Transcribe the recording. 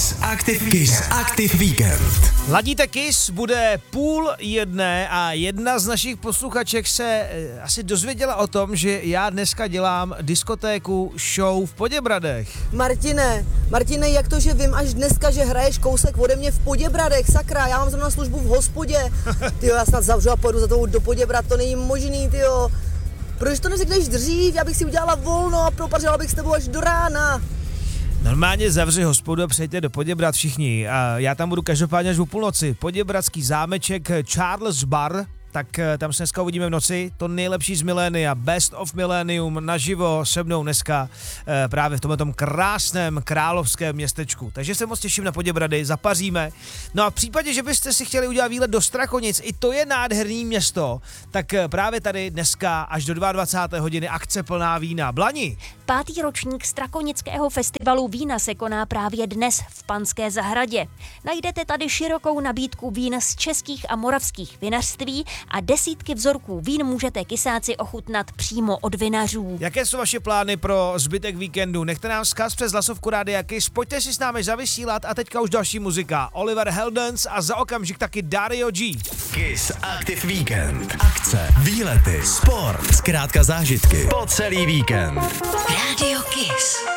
Kiss Active Weekend. Ladíte Kiss, bude 12:30 a jedna z našich posluchaček se asi dozvěděla o tom, že já dneska dělám diskotéku show v Poděbradech. Martine, jak to, že vím až dneska, že hraješ kousek ode mě v Poděbradech, sakra, já mám zrovna službu v hospodě. Tyjo, já snad zavřu a pojedu za tou do Poděbrad, to není možný, tyjo. Proč to neřekneš dřív, já bych si udělala volno a propařila bych s tebou až do rána. Normálně zavři hospodu a přejďte do Poděbrad všichni. A já tam budu každopádně až o půlnoci. Poděbradský zámeček Charles Bar, tak tam se dneska uvidíme v noci. To nejlepší z milénia, Best of Millennium naživo se mnou dneska právě v tomhletom krásném královském městečku. Takže se moc těším na Poděbrady, zapaříme. No a v případě, že byste si chtěli udělat výlet do Strachonic, i to je nádherný město, tak právě tady dneska až do 22. hodiny akce plná vína. Blani! 5. ročník Strakonického festivalu vína se koná právě dnes v Panské zahradě. Najdete tady širokou nabídku vín z českých a moravských vinařství a desítky vzorků vín můžete kysáci ochutnat přímo od vinařů. Jaké jsou vaše plány pro zbytek víkendu? Nechte nám vzkaz přes hlasovku Rádia Kiss, pojďte si s námi zavysílat a teďka už další muzika. Oliver Heldens a za okamžik taky Dario G. Kiss Active Weekend. Akce, výlety, sport, zkrátka zážitky po celý víkend. Radio Kiss.